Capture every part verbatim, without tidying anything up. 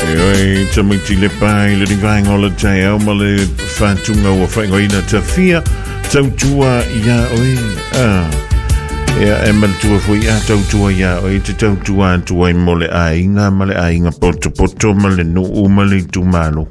Oi, tamiti le pai le divang ola tai au ma le whantunga ua whaingoina ta fia tautua ia oi ah ia e maltua fui a tautua ia oi te tautua antua i mole a inga ma le a inga poto poto ma le no u ma le tumalo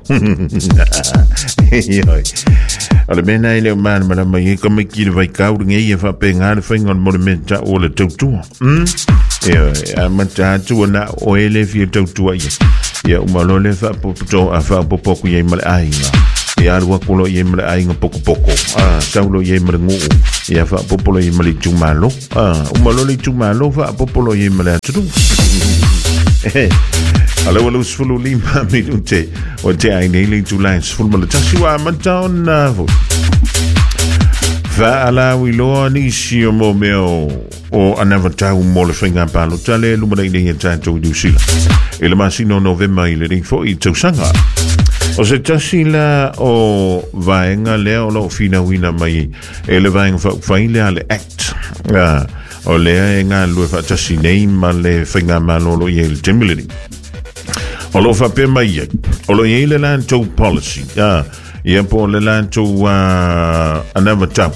oi ale mena ile man ma ma i ka me ki le vai kau nge ia fa pe nga le whaingon mole menta o le tautua hm ia a mata tu na o ele fi tautua ia ia umalole fa popo a fa popo ku ye mal ainga ia ru ko lo ye mal ainga poco poco ah saulo ye mal ngu ia fa popo lo ye mal tumalo ah umalole tumalo fa popo lo ye mal atu eh ala wala usfulu lima minute o te ai nei tu lines full mal tasiwa mantaon na vo fa ala wi lo ni si o mo meo o anavata u mo le finga palo tale lu mo nei tanto du sila ele masino november ile ring fo i tausanga o se tasila o vaenga le o lo fina wina mai ele vaenga fa faile ale act ah o le nga lu fa tasinei ma le finga malo lo ye temilini o lo fa pe mai o lo ye le land to policy ah ia po le land to uh, anavata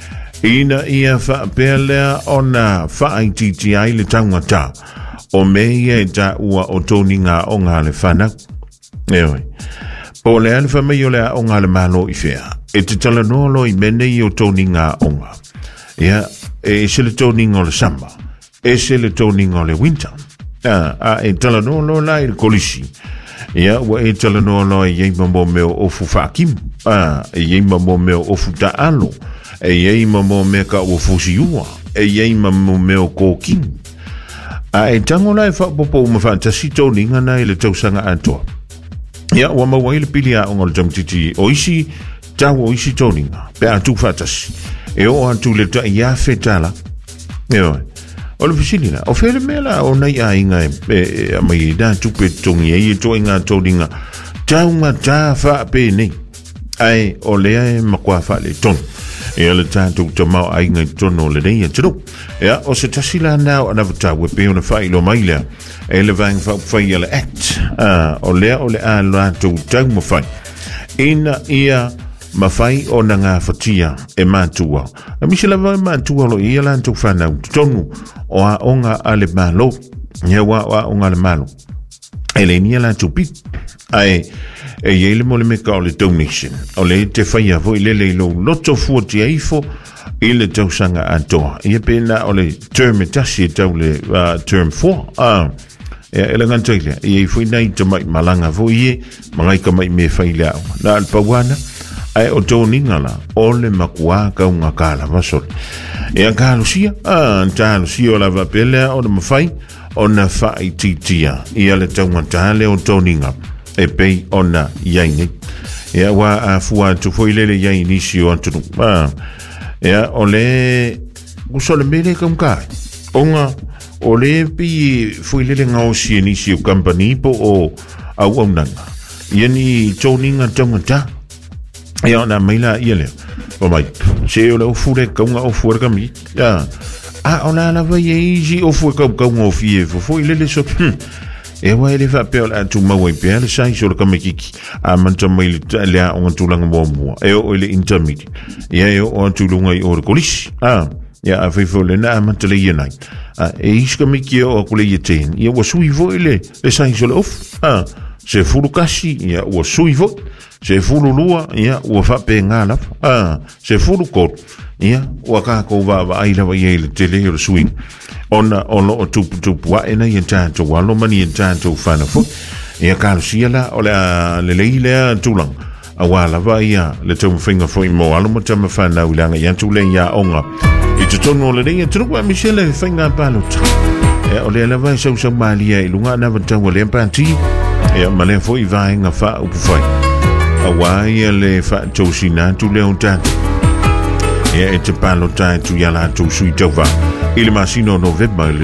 ina ia fa pelea ona fa I T T I le tangata o mea ta ua o toninga o ngā le whana. Ewe. Po le alfa mei o le o ngā le malo i whea. E te tala nolo i mene i o toninga o ngā. Ia, e se le toninga o le samba. E se le toninga o le winter. A, a e tala nolo la i le kolisi. Ia, ua e tala nolo i yeima mo meo ofu whakim. A, e yeima mo meo ofu ta alo. E yeima mo mea ka ua fusi ua. E yeima mo meo kōking. A e tango lai wha popo uma whantasi tau ninga nai le tausanga antoa. Ia, ua maua ile pili a onga le tamtiti o isi, tau o isi tau ninga, pe atu whantasi. E o atu le ta ia whetala. Ewa, o le fisini la, o where mela o nei a inga e a mai da tupe tongi e i to inga tau ninga. Tau nga ta wha pe nei. Ai, o lea e makua wha le tonu. Ia le tātou ta mau ainga tono le nei atiro. Ia, o se tasila nao anavata wepe o na whai lo mailea. E le vang whau whai ala act. Ah, o lea o le a lātou tau ma whai. Ina ia ma whai o na ngā whatia e mātua. A misi la vai mātua lo ia lātou whanau tonu o a onga ale malo. Ia wa wa onga le malo. E le nia lātou pit. Ai, e yele mo le meka o le donation o le te whaia vo i le le lo loto fuati aifo i le tausanga antoa ia pena o le term e tasi e tau le uh, term four ah, e le ngantaile i e fui nei ta mai malanga vo i e mangai ka mai me whaile au na alpawana ai o tō ningala o le makua ka unga kāla vasol e a kālo sia ah, tālo sia o la vapelea o le mawhai o na whai titia i a le taunga tāle o tō ningala e pei ona yaini ia wa a fua tu foi lele yaini si o atu ah ia ole usole mele kam ka onga ole pi foi lele ngau si ni si o company po o au onanga yani toninga tonga ia na maila ile o mai se ole o fure ka o fure ka mi ya a ona na vai easy o fure ka ka o fie foi lele so e wa ele fa pe la tu ma we pe le sai so ka mekiki a manta mai le a on tu langa mo mo e o le intermediate ya e o tu lunga i o kolis ah ya a fe fo le na manta le yenai a e is ka meki o ko le yeten ya wa sui vo ele le sai so of ah se fulu kasi ya wa sui vo se fulu lua ya wa fa pe ngala ah se fulu ko ya wa ka ko va va ai la va ye le tele o swing ona ono o tupu tupu wa ena i tanto walo mani i tanto whana fu ia kālo siala o le le leile tulang a wala va ia le tau whinga fo i mo alo mo tama whana ulanga i antu le ia onga i te tono le reia tunu wa Michele whinga palo ia o le ala vai sau sau malia i lunga na vantau o le mpati ia ma le fo i vaenga wha upu whai a waia le wha tau sinatu le on tanto ia e te palo tai tu ia la tau sui tau va il masino november